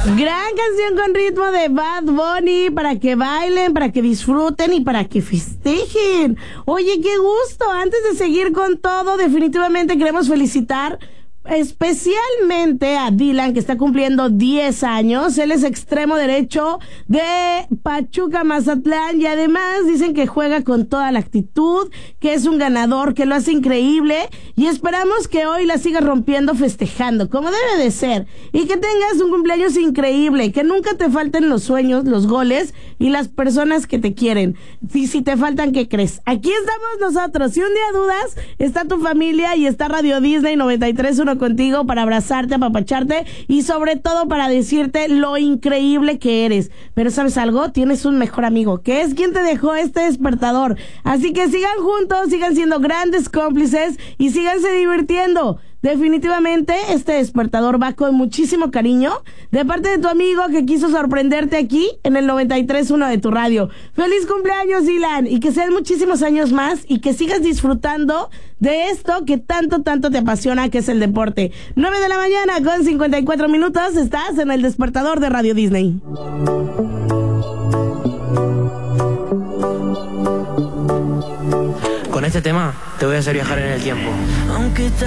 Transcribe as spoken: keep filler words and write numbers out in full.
Gran canción con ritmo de Bad Bunny para que bailen, para que disfruten y para que festejen. Oye, qué gusto. Antes de seguir con todo, definitivamente queremos felicitar especialmente a Dylan, que está cumpliendo diez años. Él es extremo derecho de Pachuca, Mazatlán, y además dicen que juega con toda la actitud, que es un ganador, que lo hace increíble, y esperamos que hoy la siga rompiendo festejando, como debe de ser, y que tengas un cumpleaños increíble, que nunca te falten los sueños, los goles y las personas que te quieren. Y si te faltan, ¿qué crees? Aquí estamos nosotros. Si un día dudas, está tu familia y está Radio Disney noventa y tres punto uno contigo para abrazarte, apapacharte y sobre todo para decirte lo increíble que eres. Pero ¿sabes algo? Tienes un mejor amigo, que es quien te dejó este despertador. Así que sigan juntos, sigan siendo grandes cómplices y síganse divirtiendo. Definitivamente este despertador va con muchísimo cariño de parte de tu amigo que quiso sorprenderte aquí en el noventa y tres punto uno de tu radio. Feliz cumpleaños, Dylan, y que sean muchísimos años más y que sigas disfrutando de esto que tanto, tanto te apasiona, que es el deporte. nueve de la mañana con cincuenta y cuatro minutos, estás en el despertador de Radio Disney. Con este tema te voy a hacer viajar en el tiempo. Aunque